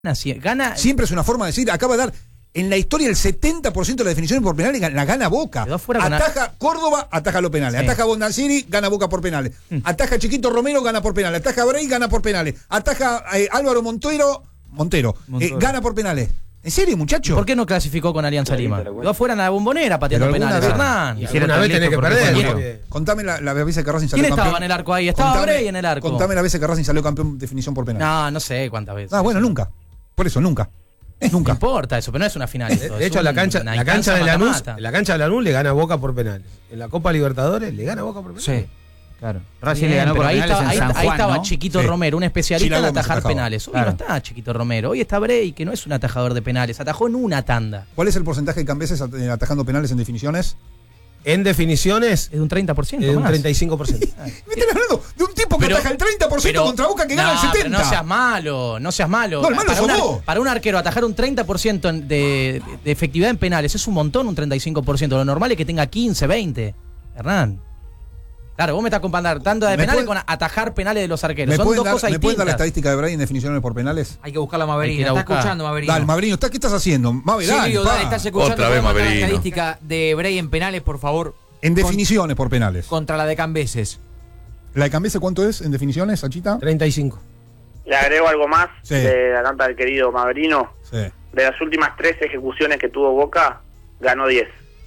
Gana. Siempre es una forma de decir, acaba de dar en la historia el 70% de las definiciones por penales la gana Boca. Ataja Córdoba, ataja los penales. Sí. Ataja Bondancieri, gana Boca por penales. Ataja Chiquito Romero, gana por penales. Ataja Bray, gana por penales. Ataja Álvaro Montero, gana por penales. ¿En serio, muchacho? ¿Por qué no clasificó con Alianza Lima? Quedó fuera en la Bombonera pateando penales, Hernán. Y una vez tenés que perder. Contame la vez que Racing salió campeón. ¿Quién estaba en el arco ahí? Estaba Bray en el arco. Contame la vez que Racing salió campeón de definición por penales. No sé cuántas veces. Bueno, nunca. Por eso, nunca. Nunca. No importa eso, pero no es una final. De hecho, la cancha de Lanús le gana Boca por penales. En la Copa Libertadores le gana Boca por penales. Sí. Claro. Racing le ganó por penales en San Juan, ahí estaba, ¿no? Chiquito Romero, un especialista en atajar penales. Hoy no está Chiquito Romero. Hoy está Bray, que no es un atajador de penales. Atajó en una tanda. ¿Cuál es el porcentaje de Cambeses atajando penales en definiciones? En definiciones es de un 30%. Es de un 35%. Me estás hablando de un tipo que ataja el 30% contra Boca que gana el 70%. Pero no seas malo. No, el malo sos vos. Para un arquero atajar un 30% de efectividad en penales es un montón, un 35%. Lo normal es que tenga 15, 20. Hernán. Claro, vos me estás comparando tanto de penales con atajar penales de los arqueros. Son dos cosas distintas. ¿Me pueden dar la estadística de Bray en definiciones por penales? Hay que buscarla a Maverino. Está escuchando Maverino. Dale, Maverino, ¿qué estás haciendo? Maverino, estás escuchando. Otra vez Maverino. La estadística de Bray en penales, por favor. En definiciones por penales. Contra la de Cambeses. ¿La de Cambeses cuánto es en definiciones, Sachita? 35. Le agrego algo más de la canta del querido Maverino. Sí. De las últimas 3 ejecuciones que tuvo Boca, ganó 10.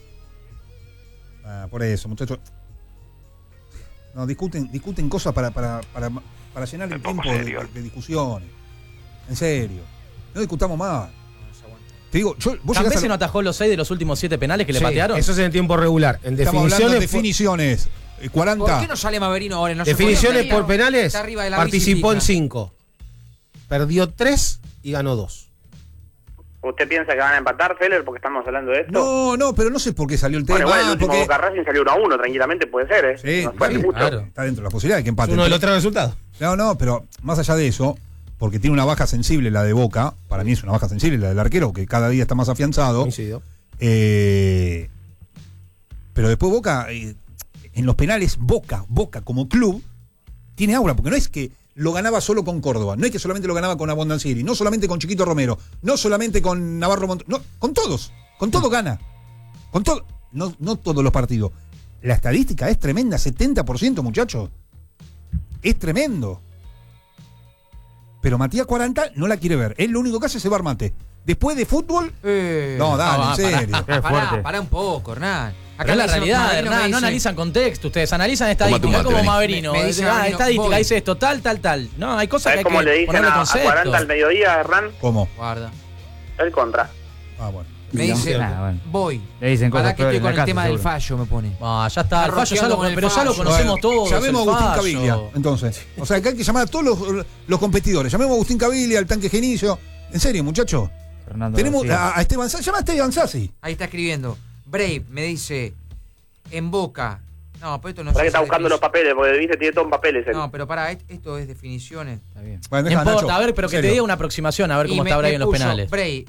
Por eso, muchachos. No, discuten cosas para llenar el tiempo de discusiones. En serio. No discutamos más. Te digo, Cambeses no atajó los 6 de los últimos 7 penales que le patearon. Eso es en tiempo regular. En definiciones. 40. ¿Por qué no sale Maverino ahora? No definiciones por penales, participó en 5. Perdió 3 y ganó 2. ¿Usted piensa que van a empatar, Feller, porque estamos hablando de esto? No, pero no sé por qué salió el tema. Bueno, igual el último Boca Racing salió 1-1, tranquilamente puede ser, ¿eh? Sí, no claro. Está dentro de la posibilidad de que empate. Es uno de los 3 resultados. No, pero más allá de eso, porque tiene una baja sensible la de Boca, para mí es una baja sensible la del arquero, que cada día está más afianzado. Coincido. Pero después Boca, en los penales, Boca como club, tiene aura, porque no es que lo ganaba solo con Córdoba, no es que solamente lo ganaba con Abondancieri, no solamente con Chiquito Romero, no solamente con Navarro Montero, no, con todos gana, con todo, no todos los partidos. La estadística es tremenda, 70%, muchachos, es tremendo. Pero Matías 40 no la quiere ver, él lo único que hace es cebar mate. Después de fútbol, no, dale, en serio. Pará un poco, Hernán. Acá es la realidad, Hernán, no analizan contexto, ustedes analizan estadística como Maverino. Estadística, dice esto, tal. No, hay cosas que hay que ponerle concepto. ¿Sabes cómo le dicen a 40 al mediodía, Hernán? ¿Cómo? Guarda. El contra. Bueno. Me dice, voy. Le dicen para que estoy con el tema seguro. del fallo, me pone. Ya está, el fallo ya lo conocemos todos. Llamemos a Agustín Caviglia, entonces. O sea, que hay que llamar a todos los competidores. Llamemos a Agustín Caviglia, al Tanque Genicio. En serio, muchachos. Tenemos a Esteban Sassi. Llama a Esteban Sassi. Ahí está escribiendo. Brave me dice, en Boca. No, pero esto no es. Para que está buscando los papeles, porque viste, tiene todo en papeles. No, pero para, esto es definiciones. Está bien. Bueno, no importa, Nacho, a ver, pero que te diga una aproximación, a ver cómo está Bray en los penales. Bray,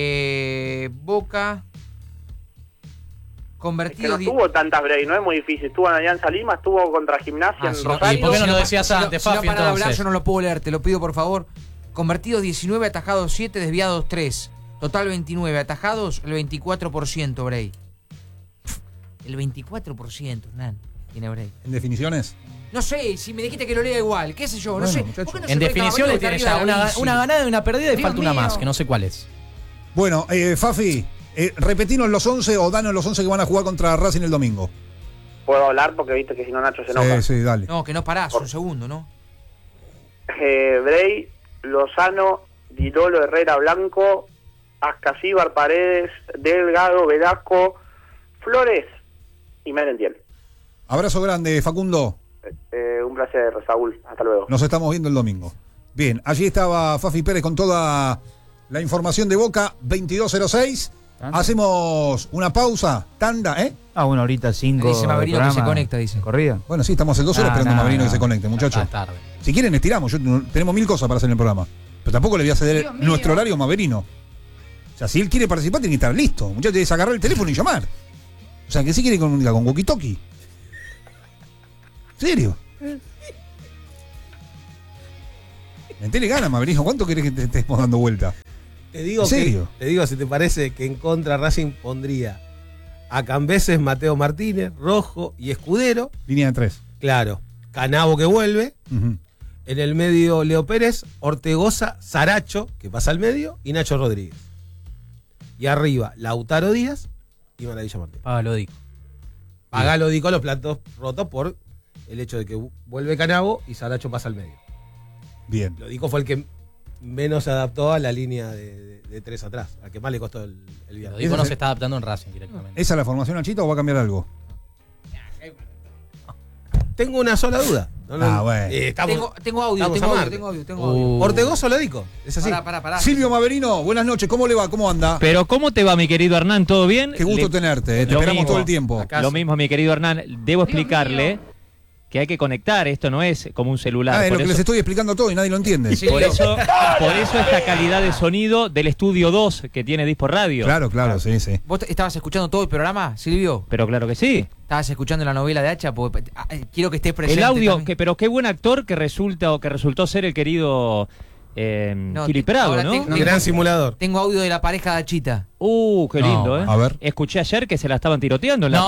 Boca. Convertido. Es que no tuvo tantas Bray, no es muy difícil. Estuvo en Alianza Lima, estuvo contra Gimnasia en Rosario. ¿Y por qué no lo decías antes, Fafi? Si no para de hablar, yo no lo puedo leer, te lo pido por favor. Convertidos 19, atajados 7, desviados 3. Total 29, atajados el 24%, Bray. El 24%, Hernán, tiene Bray. ¿En definiciones? No sé, si me dijiste que lo lea igual, qué sé yo, no sé. ¿Por qué no en definiciones tiene ya una ganada y una perdida y falta una más, que no sé cuál es. Bueno, Fafi, repetinos los 11 o danos los 11 que van a jugar contra Racing el domingo. ¿Puedo hablar? Porque viste que si no Nacho se enoja. Sí, dale. No, que no parás, un segundo, ¿no? Bray, Lozano, Dilolo, Herrera, Blanco, Ascasíbar, Paredes, Delgado, Velasco, Flores y Merentiel. Abrazo grande, Facundo. Un placer, Saúl. Hasta luego. Nos estamos viendo el domingo. Bien, allí estaba Fafi Pérez con toda la información de Boca, 22:06. Hacemos una pausa, tanda, ¿eh? Una horita 5. Dice Maverino que se conecta, dice. ¿Corrida? Bueno, sí, estamos hace 2 horas esperando a Maverino que se conecte, muchachos. Tarde. Si quieren, estiramos. Tenemos 1000 cosas para hacer en el programa. Pero tampoco le voy a ceder nuestro horario a Maverino. O sea, si él quiere participar, tiene que estar listo. Muchachos, tienes que agarrar el teléfono y llamar. O sea, que si quiere comunicar con walkie-talkie. ¿En serio? Metele gana, Maverino. ¿Cuánto querés que te estemos dando vuelta? Te digo, ¿En serio? te digo, si te parece que en contra Racing pondría a Cambeses, Mateo Martínez, Rojo y Escudero. Línea de 3. Claro. Canavo que vuelve. Uh-huh. En el medio, Leo Pérez, Ortegoza, Saracho, que pasa al medio, y Nacho Rodríguez. Y arriba, Lautaro Díaz y Maravilla Martínez. Págalo, Dico. Pagalo Dico los platos rotos por el hecho de que vuelve Canavo y Saracho pasa al medio. Bien. Lo Dico fue el que menos se adaptó a la línea de 3 atrás, al que más le costó el Lo viaje. Dico no se está adaptando en Racing directamente. ¿Esa es la formación Nachito o va a cambiar algo? Tengo una sola duda. Bueno. Tengo audio. Ortegoza lo Dico. Es así. Pará. Silvio Maverino, buenas noches. ¿Cómo le va? ¿Cómo anda? Pero ¿cómo te va, mi querido Hernán? ¿Todo bien? Qué gusto tenerte. Te Lo esperamos mismo. todo el tiempo. Lo mismo, mi querido Hernán. Debo explicarle que hay que conectar. Esto no es como un celular. Es lo por que eso, les estoy explicando todo y nadie lo entiende. Sí. por eso esta calidad de sonido del estudio 2 que tiene Dispo Radio. Claro, sí. ¿Vos estabas escuchando todo el programa, Silvio? Pero claro que sí. ¿Estabas escuchando la novela de Hacha? Porque, quiero que estés presente. El audio, también. pero qué buen actor que resultó ser el querido Kili Prado, ahora ¿no? Un gran simulador. Tengo audio de la pareja de Achita. Qué lindo, ¿eh? a ver. Escuché ayer que se la estaban tiroteando en la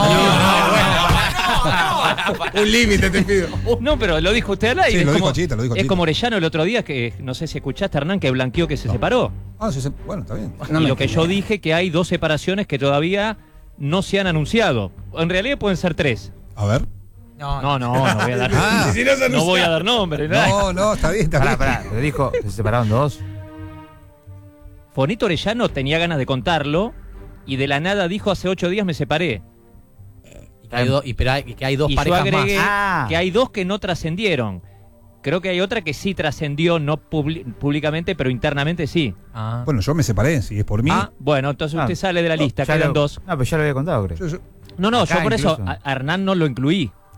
Un límite te pido. No, pero lo dijo usted al aire. Sí, es lo dijo como, Chita, lo dijo es Chita. como Orellano el otro día, que no sé si escuchaste, Hernán, que blanqueó que se separó. Sí, bueno, está bien. Y lo que yo dije, que hay 2 separaciones que todavía no se han anunciado. En realidad pueden ser 3. A ver. No voy a dar no voy a dar nombre. No, está bien, está bien. Pará. Pero dijo, se separaron 2. Fonito Orellano tenía ganas de contarlo y de la nada dijo hace 8 días me separé. Y que hay dos Y yo parejas agregué más. que hay 2 que no trascendieron. Creo que hay otra que sí trascendió, no públicamente, pero internamente sí. Bueno, yo me separé, si es por mí. Bueno, entonces usted sale de la lista, quedan 2. No, pero ya lo había contado, creo. Yo- No, Acá yo por eso incluso. a Hernán no lo incluí. Ok.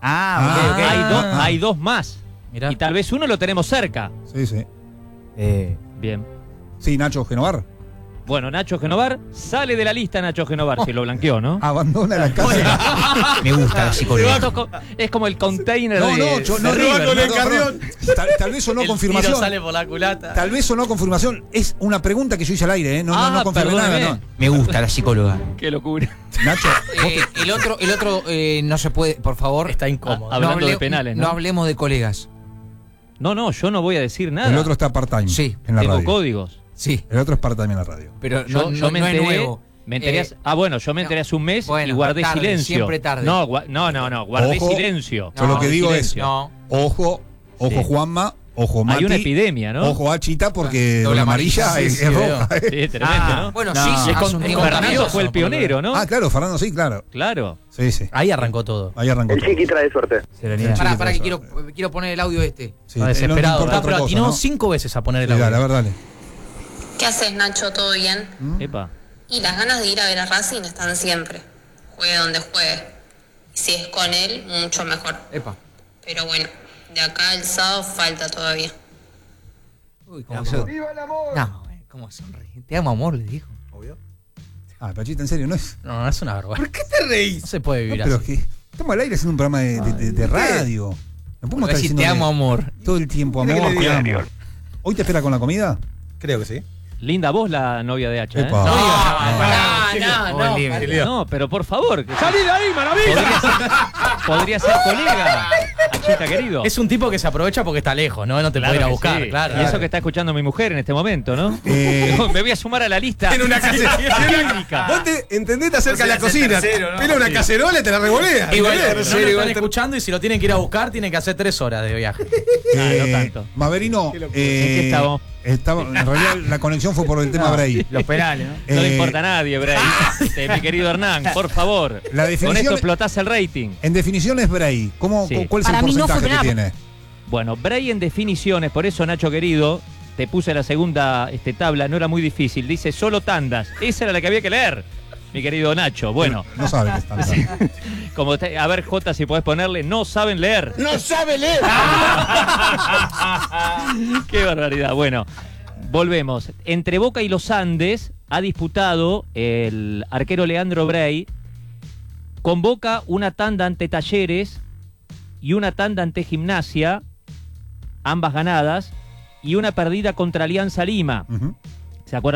Hay 2 más. Mirá. Y tal vez uno lo tenemos cerca. Sí. Bien. Sí, Nacho Genovar. Bueno, Nacho Genovar sale de la lista, Nacho Genovar, si lo blanqueó, ¿no? Abandona la casa. Me gusta la psicología. Esto es como el container No, de yo de no, River, no, ¿no? no, perdón. Tal vez o no El confirmación. tiro sale por la culata. Tal vez o no confirmación. Es una pregunta que yo hice al aire, ¿eh? No confirmé perdóname. nada, no. Me gusta la psicóloga. Qué locura. Nacho, El otro no se puede, por favor. Está incómodo. Hablando de penales, ¿no? No hablemos de colegas. No, yo no voy a decir nada. el otro está part-time Sí, en la Tengo radio. códigos. Sí, El otro es part-time en la radio. pero Yo me no enteré. es nuevo. Me enteré yo me enteré hace un mes bueno, y guardé tarde, silencio. siempre tarde. No, guardé Ojo. silencio. Yo lo que digo es, silencio. No, Ojo, Sí. Juanma, ojo Mati. Hay una epidemia, ¿no? Ojo a Chita porque Doble doble amarilla amarilla, es sí, roja. Sí, tremendo, ¿no? bueno, No. sí, Es hace con un tiempo Fernando también. fue el pionero, ¿no? Claro, Fernando, sí, claro. Claro. Sí. Ahí arrancó todo. Ahí arrancó El todo. Chiqui trae suerte. Serenidad. Pará, que quiero poner el audio este. Sí, Está no desesperado. importa otra Pero cosa, atinó ¿no? 5 veces a poner el Sí, audio. dale, a ver, dale. ¿Qué haces, Nacho? ¿Todo bien? Epa. Y las ganas de ir a ver a Racing están siempre. Juegue donde juegue. Y si es con él, mucho mejor. Epa. Pero bueno, de acá al sábado falta todavía. Uy, cómo se... No, cómo sonríe. Te amo, amor, le dijo. Pachita, en serio, no es. No, es una vergüenza. ¿Por qué te reís? No se puede vivir Pero así. es que estamos al aire haciendo un programa de radio. No podemos estar Si diciendo te amo, amor. todo el tiempo, ¿Quiere amor, que le te diga? amo. ¿Hoy te espera con la comida? Creo que sí. Linda voz la novia de Hacha, ¿eh? Epa. No. No, pero por favor. ¡Salí de ahí, maravilla! Podría ser colega, Achita querido. Es un tipo que se aprovecha porque está lejos, ¿no? No te Claro puede ir a que buscar, sí. claro. Y eso que está escuchando mi mujer en este momento, ¿no? Me voy a sumar a la lista. Tiene una cacerola. Vos te entendés acerca de la cocina. Tiene una cacerola y te la revolea. Igual, ¿Entendés? no lo están escuchando y si lo tienen que ir a buscar, tienen que hacer 3 horas de viaje. no tanto. Maverino, ¿En qué estamos? en realidad la conexión fue por el tema Bray. Los penales, ¿no? No le importa a nadie, Bray. Mi querido Hernán, por favor. La definición- Con esto explotás el rating. En definición es Bray. Sí. ¿Cuál es el Para mí no porcentaje fue que penal. tiene? Bueno, Bray en definiciones, por eso Nacho querido, te puse la segunda tabla, no era muy difícil. Dice solo tandas. Esa era la que había que leer, mi querido Nacho. Bueno, No sabe que está. a ver, Jota, si podés ponerle, no saben leer. ¡No sabe leer! Qué barbaridad. Bueno, volvemos. Entre Boca y los Andes ha disputado el arquero Leandro Bray. Con Boca una tanda ante Talleres y una tanda ante Gimnasia, ambas ganadas. y una perdida contra Alianza Lima. Ujú. ¿Se acuerdan?